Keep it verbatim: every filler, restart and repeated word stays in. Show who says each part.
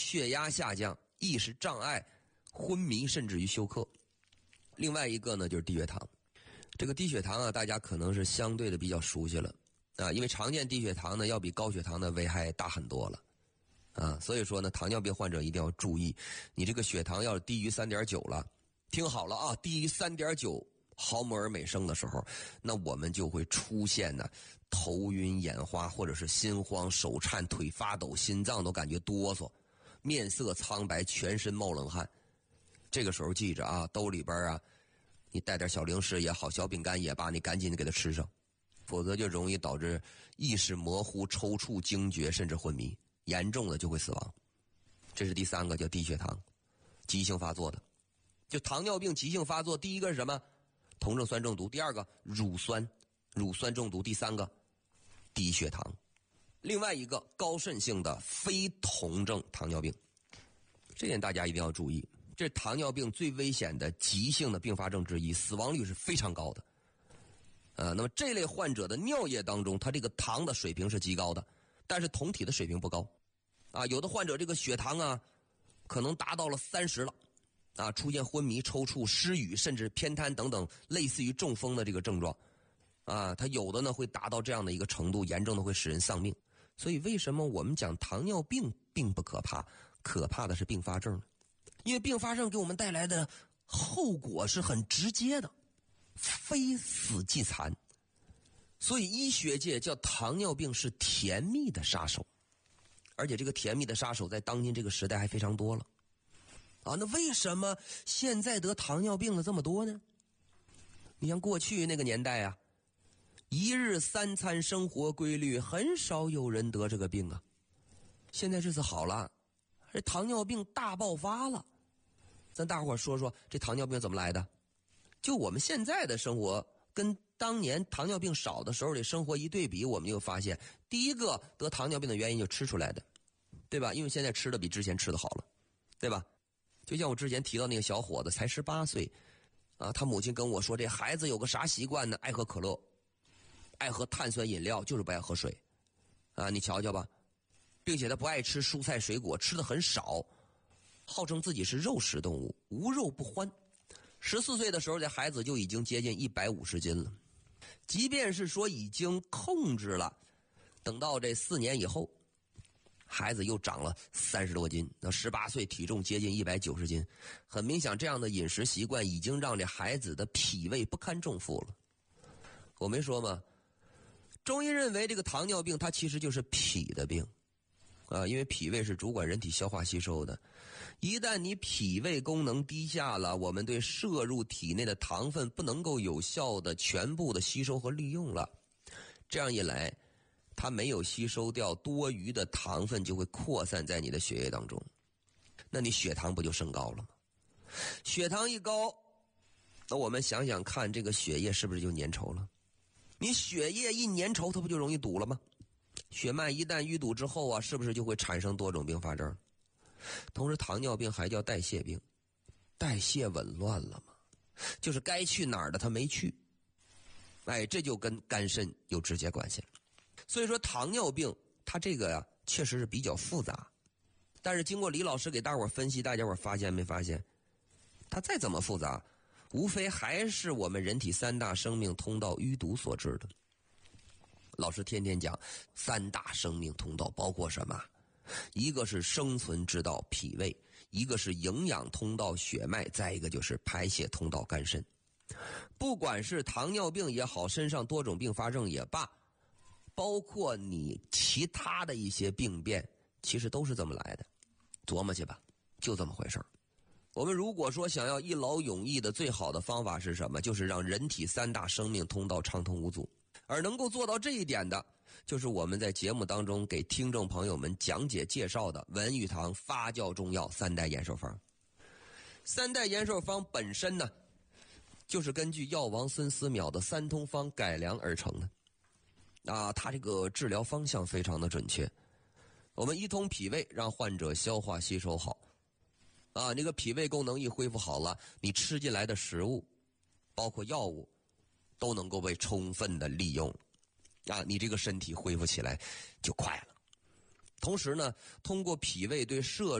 Speaker 1: 血压下降、意识障碍、昏迷，甚至于休克。另外一个呢，就是低血糖。这个低血糖啊，大家可能是相对的比较熟悉了啊，因为常见低血糖呢，要比高血糖的危害大很多了啊，所以说呢，糖尿病患者一定要注意，你这个血糖要是低于 三点九 了，听好了啊，低于 三点九毫摩尔每升的时候，那我们就会出现呢头晕眼花，或者是心慌、手颤、腿发抖、心脏都感觉哆嗦，面色苍白，全身冒冷汗。这个时候记着啊，兜里边啊，你带点小零食也好，小饼干也罢，你赶紧给它吃上，否则就容易导致意识模糊、抽搐、惊厥，甚至昏迷，严重的就会死亡。这是第三个，叫低血糖，急性发作的。就糖尿病急性发作，第一个是什么？酮症酸中毒，第二个乳酸，乳酸中毒，第三个低血糖。另外一个高渗性的非酮症糖尿病，这点大家一定要注意，这是糖尿病最危险的急性的并发症之一，死亡率是非常高的。呃，那么这类患者的尿液当中，它这个糖的水平是极高的，但是酮体的水平不高。啊，有的患者这个血糖啊，可能达到了三十了。啊，出现昏迷、抽搐、失语，甚至偏瘫等等类似于中风的这个症状，啊，它有的呢会达到这样的一个程度，严重的会使人丧命。所以为什么我们讲糖尿病并不可怕，可怕的是并发症呢？因为并发症给我们带来的后果是很直接的，非死即残。所以医学界叫糖尿病是甜蜜的杀手，而且这个甜蜜的杀手在当今这个时代还非常多了。啊，那为什么现在得糖尿病的这么多呢？你像过去那个年代啊，一日三餐生活规律，很少有人得这个病啊。现在日子好了，这糖尿病大爆发了。咱大伙说说这糖尿病怎么来的？就我们现在的生活跟当年糖尿病少的时候的生活一对比，我们就发现，第一个得糖尿病的原因就吃出来的，对吧？因为现在吃的比之前吃的好了，对吧？就像我之前提到那个小伙子，才十八岁，啊，他母亲跟我说，这孩子有个啥习惯呢？爱喝可乐，爱喝碳酸饮料，就是不爱喝水，啊，你瞧瞧吧，并且他不爱吃蔬菜水果，吃的很少，号称自己是肉食动物，无肉不欢。十四岁的时候，这孩子就已经接近一百五十斤了，即便是说已经控制了，等到这四年以后。孩子又长了三十多斤，那十八岁体重接近一百九十斤，很明显，这样的饮食习惯已经让这孩子的脾胃不堪重负了。我没说吗？中医认为这个糖尿病它其实就是脾的病，啊，因为脾胃是主管人体消化吸收的，一旦你脾胃功能低下了，我们对摄入体内的糖分不能够有效的全部的吸收和利用了，这样一来。它没有吸收掉多余的糖分，就会扩散在你的血液当中，那你血糖不就升高了吗？血糖一高，那我们想想看，这个血液是不是就粘稠了？你血液一粘稠，它不就容易堵了吗？血脉一旦淤堵之后啊，是不是就会产生多种并发症？同时，糖尿病还叫代谢病，代谢紊乱了吗？就是该去哪儿的它没去，哎，这就跟肝肾有直接关系了。所以说糖尿病它这个呀、啊、确实是比较复杂，但是经过李老师给大伙分析，大家伙发现没发现它再怎么复杂，无非还是我们人体三大生命通道淤堵所致的。老师天天讲三大生命通道包括什么？一个是生存之道脾胃，一个是营养通道血脉，再一个就是排泄通道肝肾。不管是糖尿病也好，身上多种并发症也罢，包括你其他的一些病变，其实都是这么来的。琢磨去吧，就这么回事儿。我们如果说想要一劳永逸的最好的方法是什么？就是让人体三大生命通道畅通无阻。而能够做到这一点的，就是我们在节目当中给听众朋友们讲解介绍的文玉堂发酵中药三代延寿方。三代延寿方本身呢，就是根据药王孙思邈的三通方改良而成的。啊，它这个治疗方向非常的准确。我们一通脾胃，让患者消化吸收好。啊，这个脾胃功能一恢复好了，你吃进来的食物，包括药物，都能够被充分的利用。啊，你这个身体恢复起来就快了。同时呢，通过脾胃对摄